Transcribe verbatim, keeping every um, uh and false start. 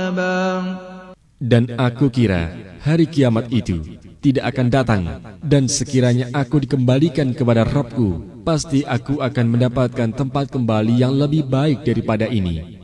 عذابا. Dan aku kira hari kiamat itu tidak akan datang, dan sekiranya aku dikembalikan kepada Rabbku, pasti aku akan mendapatkan tempat kembali yang lebih baik daripada ini.